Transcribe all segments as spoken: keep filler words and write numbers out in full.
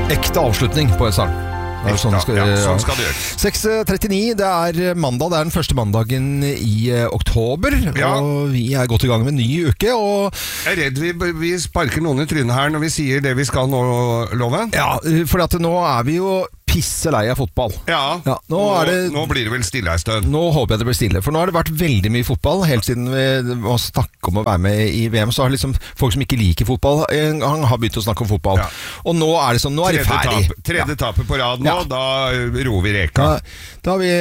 Ekte avslutning på en sang. Det er sånn, skal, ja, sånn skal det gjøre. seks trettini, det er mandag, det er den første mandagen i uh, oktober, ja. Og vi er godt i gang med en ny uke, og jeg er redd vi, vi sparker noen i trynet her når vi sier det vi skal nå, Loven. Ja, for at nå er vi jo pisse lei av fotball. Ja, ja nå, nå, er det, nå blir det vel stille en stund. Nå håper jeg det blir stille, for nå har det vært veldig mye fotball. Helt siden vi må snakke om å være med i V M, så har liksom folk som ikke liker fotball, en gang har begynt å snakke om fotball. Ja. Og nå er det sånn, nå er det ferdig. Tap, tredje ja. tapet på rad nå, ja. Da roer vi reka. Da, da har vi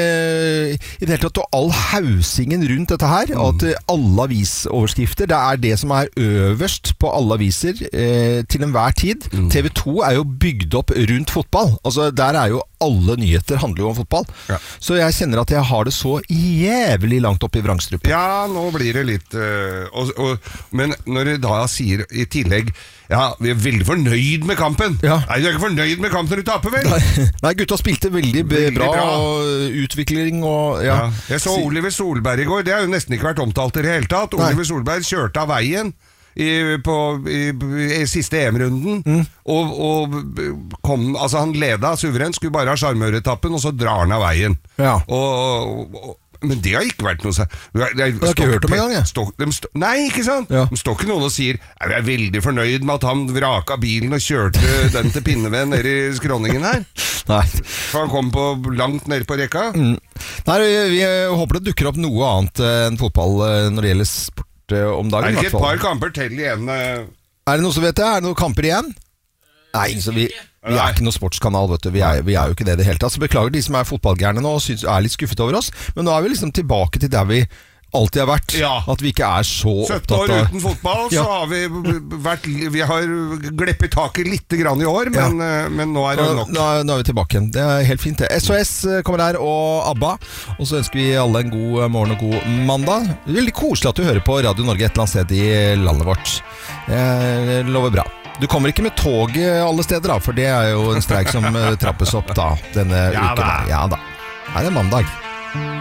i det hele tatt all hausingen rundt dette her, mm. at alle avisoverskrifter, det er det som er øverst på alle aviser eh, til enhver tid. Mm. T V to er jo bygd opp rundt fotball. Altså, der er jo alle nyheter handler jo om fotball. Ja. Så jeg kjenner at jeg har det så jævlig langt opp i vrangstrupen. Ja, nå blir det litt uh, og, og, men når du da sier i tillegg ja, vi er veldig fornøyd med kampen. Ja. Nei, du er ikke fornøyd med kampen når du taper, vel? Nei, Nei gutta spilte veldig, veldig bra, bra, og utvikling og ja. Ja. Jeg så Oliver Solberg i går, det har jo nesten ikke vært omtalt i det hele tatt. Nei. Oliver Solberg kjørte av veien I, på, i, i siste E M-runden mm. og, og kom, altså han leda suverent, skulle bare ha sjarmøretappen, og så drar han av veien. Ja. Og, og, men det har ikke vært noe så, jeg, jeg, jeg har ikke hørt om en gang, jeg. Stå, de stå, nei, ikke sant? Ja. De står ikke noen og sier jeg er veldig fornøyd med at han vraka bilen og kjørte den til Pinneved nede i skråningen her. Nei. For han kom på, langt nede på rekka. Mm. Nei, vi, vi håper det dukker opp noe annet enn fotball når det gjelder sport om dagen. Er det ikke et par kamper til igjen? Er det noe som vet det? Er det noen kamper igjen? Nei, så vi, vi er ikke noen sportskanal, vet du. Vi er, vi er jo ikke det i det hele tatt. Så beklager de som er fotballgærne nå og synes, er litt skuffet over oss. Men nå er vi liksom tilbake til der vi alltid har vært. Ja. At vi ikke er så opptatt av sytten år uten fotball, ja. Så har vi vært Vi har gleppet taket litt grann i år, men, ja. men nå er det nok. Nå, nå er vi tilbake igjen. Det er helt fint. S O S kommer der, og ABBA. Og så ønsker vi alle en god morgen og god mandag. Veldig koselig at du hører på Radio Norge et eller annet sted i landet vårt. Det lover bra. Du kommer ikke med toget alle steder da, for det er jo en streik som trappes opp da, denne ja, uken. Da. Ja da. Her er mandag.